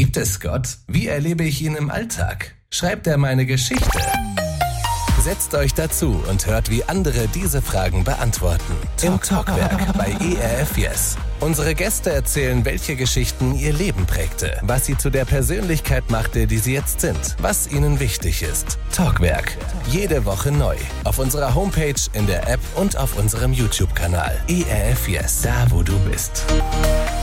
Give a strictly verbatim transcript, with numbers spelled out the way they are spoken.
Gibt es Gott? Wie erlebe ich ihn im Alltag? Schreibt er meine Geschichte? Setzt euch dazu und hört, wie andere diese Fragen beantworten. Im Talkwerk bei E R F Yes. Unsere Gäste erzählen, welche Geschichten ihr Leben prägte, was sie zu der Persönlichkeit machte, die sie jetzt sind, was ihnen wichtig ist. Talkwerk. Jede Woche neu. Auf unserer Homepage, in der App und auf unserem YouTube-Kanal. E R F Yes. Da, wo du bist.